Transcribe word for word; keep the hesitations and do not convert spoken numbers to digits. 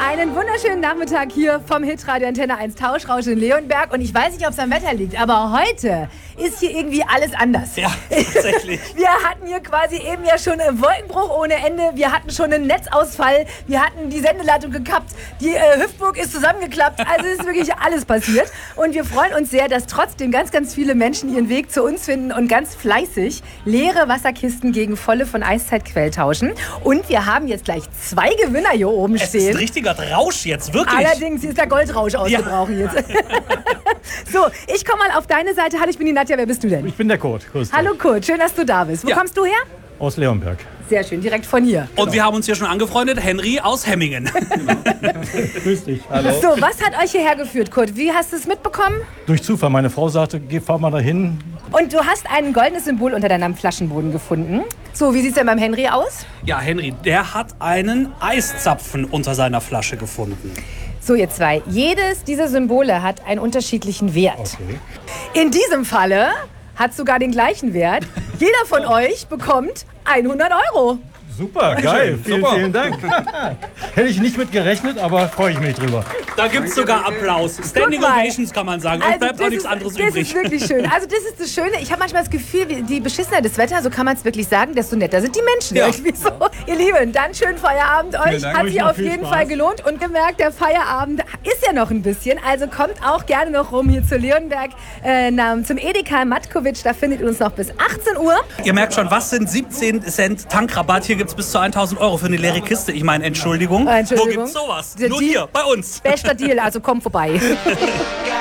Einen wunderschönen Nachmittag hier vom Hitradio Antenne eins Tauschrausch in Leonberg. Und ich weiß nicht, ob es am Wetter liegt, aber heute ist hier irgendwie alles anders. Ja, tatsächlich. Wir hatten hier quasi eben ja schon einen Wolkenbruch ohne Ende. Wir hatten schon einen Netzausfall. Wir hatten die Sendeleitung gekappt. Die äh, Hüftburg ist zusammengeklappt. Also es ist wirklich alles passiert. Und wir freuen uns sehr, dass trotzdem ganz, ganz viele Menschen ihren Weg zu uns finden und ganz fleißig leere Wasserkisten gegen volle von Eiszeitquell tauschen. Und wir haben jetzt gleich zwei Gewinner hier oben Es stehen. ist ein richtiger Rausch jetzt, wirklich. Allerdings ist der Goldrausch ausgebrochen Ja. jetzt. So, ich komme mal auf deine Seite. Hallo, ich bin die Nadja. Wer bist du denn? Ich bin der Kurt. Grüß dich. Hallo Kurt, schön, dass du da bist. Wo Ja. kommst du her? Aus Leonberg. Sehr schön, direkt von hier. Und wir haben uns hier schon angefreundet, Henry aus Hemmingen. Grüß dich. Hallo. So, was hat euch hierher geführt, Kurt? Wie hast du es mitbekommen? Durch Zufall. Meine Frau sagte, geh, fahr mal dahin. Und du hast ein goldenes Symbol unter deinem Flaschenboden gefunden. So, wie sieht es denn beim Henry aus? Ja, Henry, der hat einen Eiszapfen unter seiner Flasche gefunden. So, ihr zwei. Jedes dieser Symbole hat einen unterschiedlichen Wert. Okay. In diesem Falle hat sogar den gleichen Wert. Jeder von euch bekommt hundert Euro. Super, geil. Vielen, Super. vielen Dank. Hätte ich nicht mit gerechnet, aber freue ich mich drüber. Da gibt es sogar Applaus. Standing Guck mal. Ovations kann man sagen. Und bleibt auch das nichts ist, anderes das übrig. ist wirklich schön. Also das ist das Schöne. Ich habe manchmal das Gefühl, wie- die beschissener das Wetter, so kann man es wirklich sagen, desto netter sind die Menschen. Ja. Irgendwie so. Ihr Lieben, dann schönen Feierabend euch. Dank. Hat Euch sich noch auf viel jeden Spaß. Fall gelohnt. Und gemerkt, der Feierabend ist ja noch ein bisschen. Also kommt auch gerne noch rum hier zu Leonberg, äh, na, zum Edeka Matkovic. Da findet ihr uns noch bis achtzehn Uhr. Ihr merkt schon, was sind siebzehn Cent Tankrabatt? Hier gibt es bis zu tausend Euro für eine leere Kiste. Ich meine, Entschuldigung. Äh, Entschuldigung. Wo gibt's sowas? Der Nur Deal- hier, bei uns. Bester Deal, also kommt vorbei.